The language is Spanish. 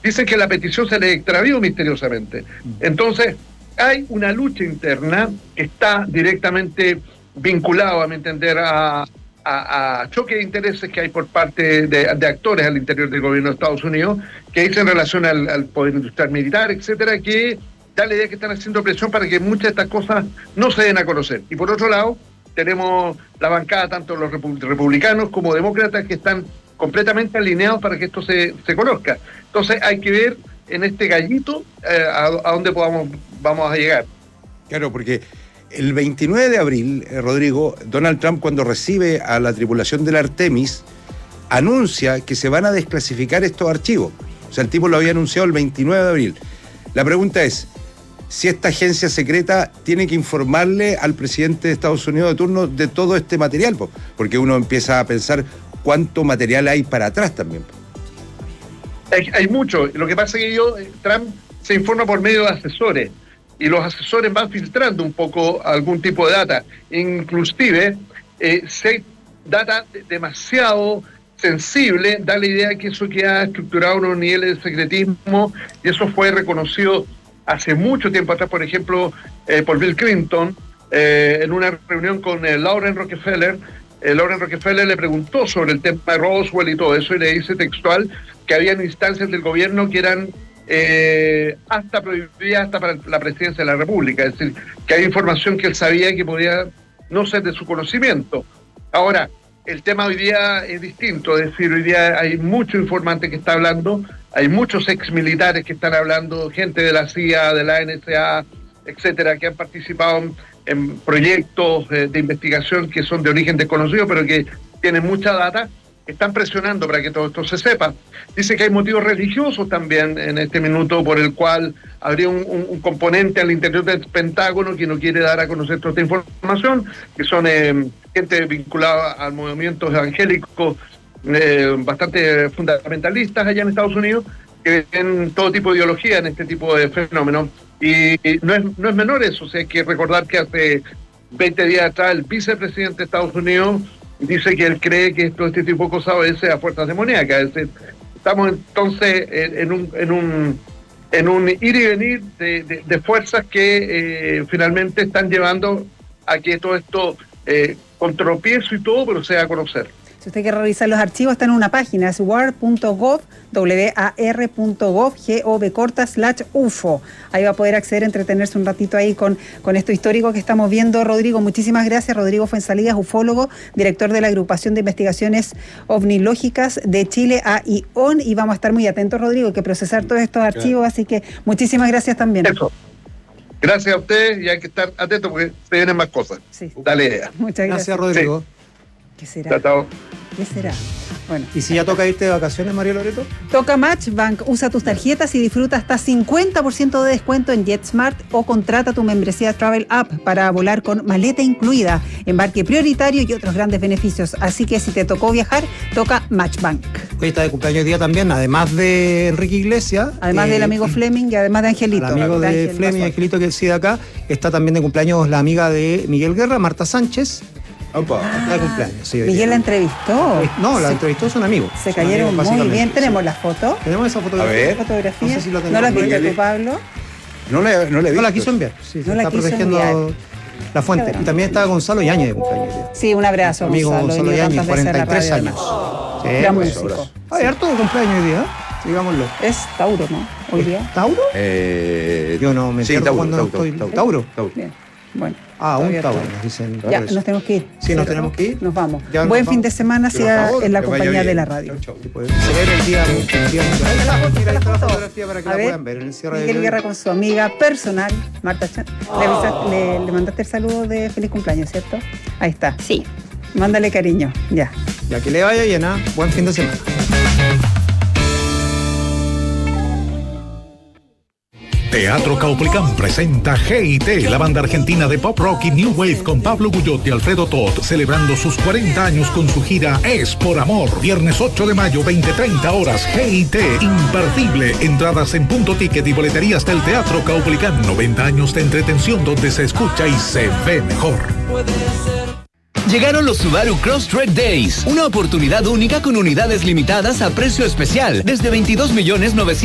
dicen que la petición se le extravió misteriosamente. Entonces, hay una lucha interna que está directamente vinculada, a mi entender, a choque de intereses que hay por parte de actores al interior del gobierno de Estados Unidos, que dicen en relación al poder industrial militar, etcétera, que da la idea que están haciendo presión para que muchas de estas cosas no se den a conocer. Y por otro lado, tenemos la bancada, tanto los republicanos como demócratas, que están completamente alineados para que esto se conozca. Entonces hay que ver en este gallito a dónde vamos a llegar. Claro, porque el 29 de abril, Rodrigo, Donald Trump, cuando recibe a la tripulación del Artemis, anuncia que se van a desclasificar estos archivos. O sea, el tipo lo había anunciado el 29 de abril. La pregunta es si esta agencia secreta tiene que informarle al presidente de Estados Unidos de turno de todo este material, porque uno empieza a pensar cuánto material hay para atrás también. Hay mucho. Lo que pasa es que Trump se informa por medio de asesores, y los asesores van filtrando un poco algún tipo de data. Inclusive, se data demasiado sensible, da la idea que eso queda estructurado en unos niveles de secretismo, y eso fue reconocido hace mucho tiempo atrás, por ejemplo, por Bill Clinton, en una reunión con Lauren Rockefeller. Lauren Rockefeller le preguntó sobre el tema de Roswell y todo eso, y le dice textual que habían instancias del gobierno que eran hasta prohibidas hasta para la presidencia de la República, es decir, que hay información que él sabía que podía no ser de su conocimiento. Ahora, el tema hoy día es distinto, es decir, hoy día hay mucho informante que está hablando, hay muchos exmilitares que están hablando, gente de la CIA, de la NSA, etcétera, que han participado en proyectos de investigación que son de origen desconocido, pero que tienen mucha data, están presionando para que todo esto se sepa. Dice que hay motivos religiosos también en este minuto por el cual habría un componente al interior del Pentágono que no quiere dar a conocer toda esta información, que son gente vinculada a movimientos evangélicos bastante fundamentalistas allá en Estados Unidos, que ven todo tipo de ideología en este tipo de fenómenos. Y no es menor eso, o sea, hay que recordar que hace 20 días atrás el vicepresidente de Estados Unidos dice que él cree que todo este tipo de cosas obedece a fuerzas demoníacas. Es decir, estamos entonces en un ir y venir de fuerzas que finalmente están llevando a que todo esto, con tropiezo y todo, pero se da a conocer. Si usted quiere revisar los archivos, están en una página, es war.gov, war.gov/UFO. Ahí va a poder acceder, entretenerse un ratito ahí con esto histórico que estamos viendo. Rodrigo, muchísimas gracias. Rodrigo Fuenzalías, ufólogo, director de la Agrupación de Investigaciones OVNilógicas de Chile, AION, y vamos a estar muy atentos, Rodrigo, que procesar todos estos archivos, así que muchísimas gracias también. Eso. Gracias a ustedes, y hay que estar atentos porque se vienen más cosas. Sí. Dale idea. Muchas gracias, Rodrigo. Sí. ¿Qué será? Chao. ¿Qué será? Bueno. ¿Y si ya toca irte de vacaciones, María Loreto? Toca Matchbank. Usa tus tarjetas y disfruta hasta 50% de descuento en JetSmart o contrata tu membresía Travel App para volar con maleta incluida, embarque prioritario y otros grandes beneficios. Así que si te tocó viajar, toca Matchbank. Hoy está de cumpleaños hoy día también, además de Enrique Iglesias. Además del amigo Fleming y además de Angelito. El amigo de Fleming y Angelito que sí de acá. Está también de cumpleaños la amiga de Miguel Guerra, Marta Sánchez. Opa. Está de cumpleaños, sí. Miguel la entrevistó. No, la entrevistó, son amigos. Se cayeron muy bien. ¿Tenemos la foto? Tenemos esa fotografía. A ver. ¿Fotografía? No sé si la tenemos. ¿No la viste tú, Pablo? No le he visto. No la quiso enviar. Sí, No la está quiso protegiendo enviar. la fuente. Y también está Gonzalo Yáñez de cumpleaños. Sí, un abrazo, Amigo Gonzalo Yáñez, 43 años. Sí, Gran pues, músico. hay harto de cumpleaños hoy día, digámoslo. Es Tauro, ¿no? Hoy día. ¿Tauro? Yo no me pierdo Tauro, cuando Tauro, estoy... Tauro. ¿Tauro? Bien, bueno. Ah, un Todavía Tauro, está. nos dicen. Ya, nos tenemos que ir. Sí, nos tenemos que ir. Nos vamos. Ya nos Buen vamos. fin de semana Pero, sea por favor, en la que vaya compañía de bien. la radio. Chau, chau. Se ve el día mundial. Ahí está la fotografía para que A la ver, puedan ver en el cierre Miguel de Guerra con su amiga personal, Marta Chan. Le mandaste el saludo de feliz cumpleaños, ¿cierto? Ahí está. Sí. Mándale cariño, ya. Ya que le vaya bien, ¿ah? Buen fin de semana. Teatro Caupolicán presenta G&T, la banda argentina de pop rock y new wave con Pablo Guyot y Alfredo Toth, celebrando sus 40 años con su gira Es por Amor. Viernes 8 de mayo, 20:30 horas. G&T, imperdible. Entradas en Punto Ticket y boleterías del Teatro Caupolicán. 90 años de entretención donde se escucha y se ve mejor. Llegaron los Subaru Crosstrek Days, una oportunidad única con unidades limitadas a precio especial, desde 22.900.000